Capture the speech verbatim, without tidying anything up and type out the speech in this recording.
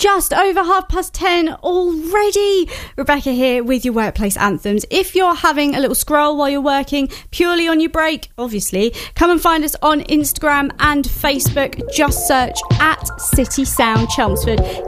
just over half past ten already. Rebecca here with your workplace anthems. If you're having a little scroll while you're working, purely on your break, obviously, come and find us on Instagram and Facebook. Just search at City Sound Chelmsford.